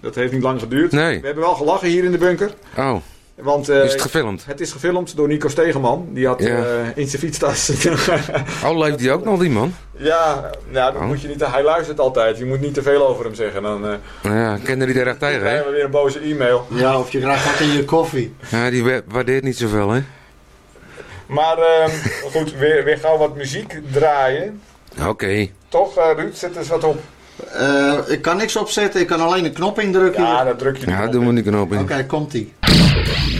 Dat heeft niet lang geduurd. Nee. We hebben wel gelachen hier in de bunker. Oh, Want, is het gefilmd? Het is gefilmd door Nico Stegeman. Die had in zijn fietstas... Oh, leeft die ook nog, die man? Ja, nou, dat moet je niet... Hij luistert altijd. Je moet niet te veel over hem zeggen. Dan Ja, kende die er echt tegen, hè? krijgen we weer een boze e-mail. Ja, of je krijgt wat in je koffie. Ja, die waardeert niet zoveel, hè? Maar goed, weer gauw wat muziek draaien. Oké. Toch, Ruud? Zet eens wat op. Ik kan niks opzetten, ik kan alleen een knop indrukken. Ja, dat druk je Ja, erop doen we in. die knop in. Oké, komt-ie.